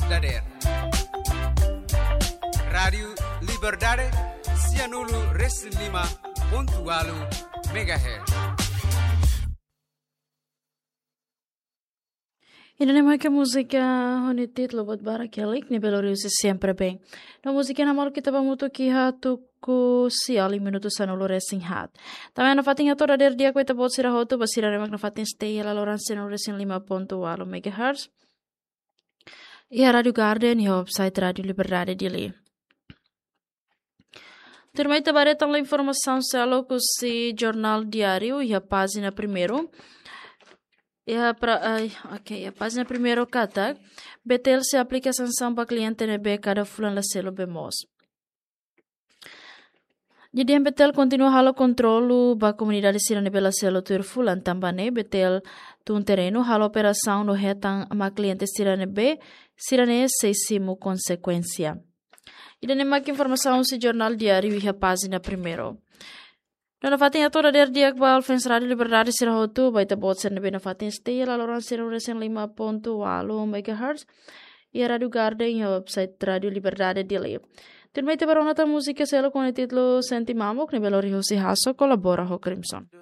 Dader. Radio Liberdade, Sianulu Res 5.8 MHz. Inanimai que música honitit lobot barakelik ni beloriusi sempre bem. Na música na mal kita bamuto ki hatu ku siali minuto sanulu racing hat. Também na fatinha toda der dia ku ita bot sira hotu basira remak na fatin stay la loran sanulu racing 5.8 MHz. E a Radio Garden e o website Radio Liberdade Dili. Turma ita baretang la informação selo ku si Jornal Diário e a página primeiro. A página primeiro kata, Betel se aplica sanção para cliente NB cada fulan la selo bemos. Jadi Betel continua halo controlo ba comunidade sira NB la selo tur fulan tambane Betel tun terreno halo operação no retang ma cliente sira NB sira ne seisimo consequência. E dane mak informação se Jornal Diário e a página primeiro. Na fatin toda der dia bal fens Radio Liberdade sira hotu baita bot ser na fatin stay la loran sira resen 5.8 MHz e Radio Garden e website Radio Liberdade Dili. Turma ite barona ta música selo com o título Senti Mamok ne belori hosi haso colabora ho Crimson.